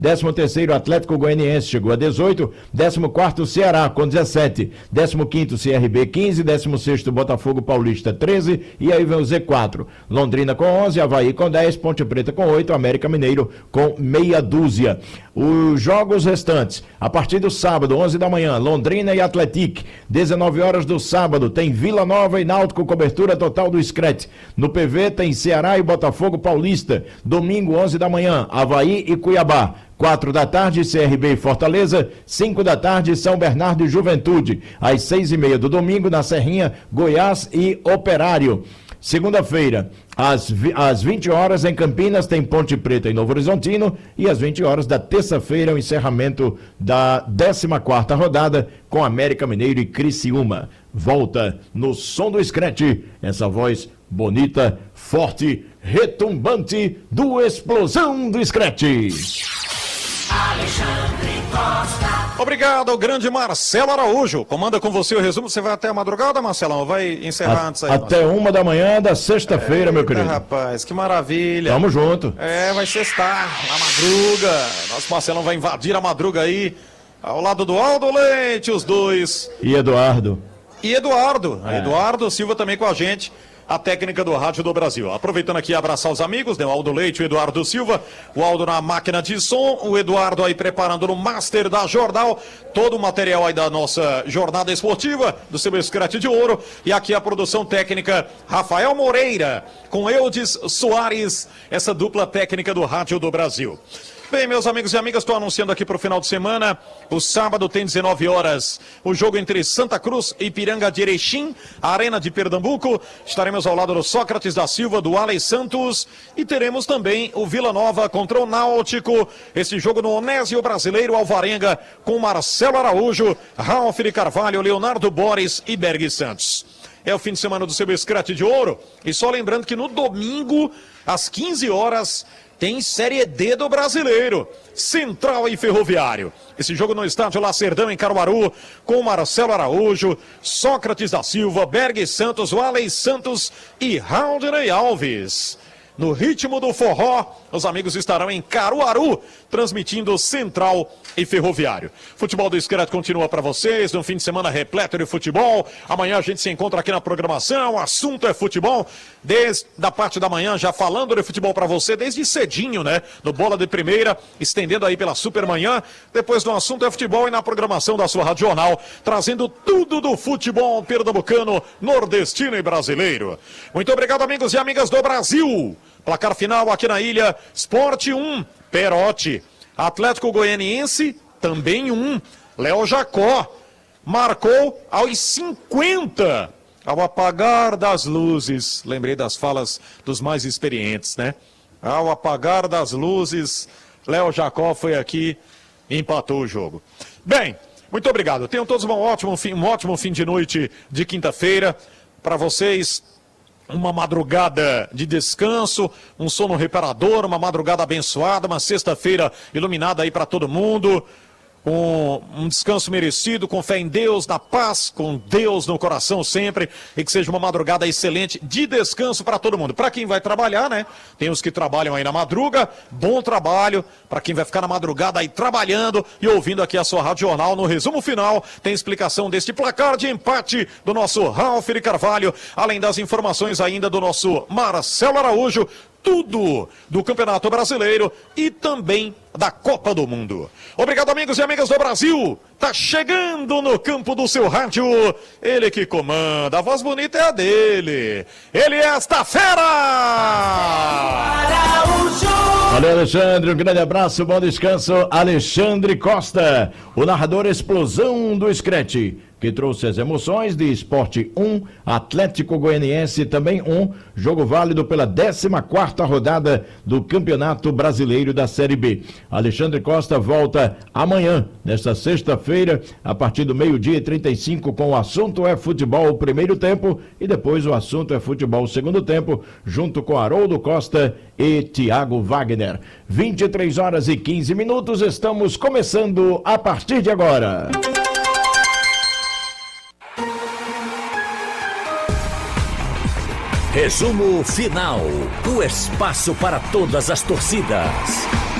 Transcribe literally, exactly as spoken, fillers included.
décimo terceiro Atlético Goianiense chegou a dezoito, décimo quarto Ceará com dezessete, décimo quinto C R B quinze, décimo sexto Botafogo Paulista treze, e aí vem o Z quatro, Londrina com onze, Avaí com dez, Ponte Preta com oito, América Mineiro com meia dúzia. Os jogos restantes, a partir do sábado, onze da manhã, Londrina e Atlético, dezenove horas do sábado, tem Vila Nova e Náutico, cobertura total do Screte. No P V tem Ceará e Botafogo Paulista, domingo, onze da manhã, Avaí e Cuiabá. Quatro da tarde, C R B e Fortaleza. Cinco da tarde, São Bernardo e Juventude. Às seis e meia do domingo, na Serrinha, Goiás e Operário. Segunda-feira, às, às vinte horas, em Campinas, tem Ponte Preta e Novo Horizontino. E às vinte horas da terça-feira, o encerramento da décima quarta rodada com América Mineiro e Criciúma. Volta no som do Screte, essa voz bonita, forte, retumbante do Explosão do Screte. Alexandre Costa. Obrigado, grande Marcelo Araújo. Comanda com você o resumo. Você vai até a madrugada, Marcelão? Vai encerrar a, antes aí? Até Marcelo. Uma da manhã da sexta-feira, Eita, meu querido. Rapaz, que maravilha. Tamo junto. É, vai sextar na madruga. Nosso Marcelão vai invadir a madruga aí, ao lado do Aldo Leite, os dois. E Eduardo. E Eduardo. É. Eduardo Silva também com a gente. A técnica do Rádio do Brasil. Aproveitando aqui, abraçar os amigos, né? O Aldo Leite, o Eduardo Silva, o Aldo na máquina de som, o Eduardo aí preparando no Master da Jornal, todo o material aí da nossa jornada esportiva, do seu Screte de Ouro, e aqui a produção técnica, Rafael Moreira, com Eudes Soares, essa dupla técnica do Rádio do Brasil. Bem, meus amigos e amigas, estou anunciando aqui para o final de semana, o sábado tem dezenove horas, o jogo entre Santa Cruz e Ipiranga de Erechim, Arena de Pernambuco. Estaremos ao lado do Sócrates da Silva, do Alex Santos, e teremos também o Vila Nova contra o Náutico, esse jogo no Onésio Brasileiro Alvarenga, com Marcelo Araújo, Ralf de Carvalho, Leonardo Boris e Berg Santos. É o fim de semana do seu Screte de Ouro, e só lembrando que no domingo, às quinze horas, tem Série D do Brasileiro, Central e Ferroviário. Esse jogo no estádio Lacerdão, em Caruaru, com Marcelo Araújo, Sócrates da Silva, Berg Santos, Alex Santos e Raulney Alves. No ritmo do forró, os amigos estarão em Caruaru, transmitindo Central e Ferroviário. Futebol do Screte continua para vocês, no fim de semana repleto de futebol. Amanhã a gente se encontra aqui na programação, o assunto é futebol, desde a parte da manhã, já falando de futebol para você, desde cedinho, né? No Bola de Primeira, estendendo aí pela Supermanhã, depois do assunto é futebol e na programação da sua Rádio Jornal, trazendo tudo do futebol pernambucano, nordestino e brasileiro. Muito obrigado, amigos e amigas do Brasil. Placar final aqui na ilha, Sport um, Perote. Atlético Goianiense, também um. Léo Jacó marcou aos cinquenta, ao apagar das luzes. Lembrei das falas dos mais experientes, né? Ao apagar das luzes, Léo Jacó foi aqui e empatou o jogo. Bem, muito obrigado. Tenham todos um ótimo fim, um ótimo fim de noite de quinta-feira. Para vocês, uma madrugada de descanso, um sono reparador, uma madrugada abençoada, uma sexta-feira iluminada aí para todo mundo. Com um descanso merecido, com fé em Deus, na paz, com Deus no coração sempre, e que seja uma madrugada excelente de descanso para todo mundo. Para quem vai trabalhar, né? Tem os que trabalham aí na madruga, bom trabalho. Para quem vai ficar na madrugada aí trabalhando e ouvindo aqui a sua Rádio Jornal, no resumo final, tem explicação deste placar de empate do nosso Ralf de Carvalho, além das informações ainda do nosso Marcelo Araújo, tudo do Campeonato Brasileiro e também da Copa do Mundo. Obrigado, amigos e amigas do Brasil. Tá chegando no campo do seu rádio, ele que comanda, a voz bonita é a dele. Ele é esta fera! Valeu, Alexandre, um grande abraço, bom descanso. Alexandre Costa, o narrador explosão do Screte, que trouxe as emoções de Esporte um, Atlético Goianiense também um, jogo válido pela décima quarta rodada do Campeonato Brasileiro da Série B. Alexandre Costa volta amanhã, nesta sexta-feira, a partir do meio-dia e trinta e cinco, com o assunto é futebol primeiro tempo e depois o assunto é futebol segundo tempo, junto com Haroldo Costa e Tiago Wagner. vinte e três horas e quinze minutos, estamos começando a partir de agora. Resumo final, o espaço para todas as torcidas.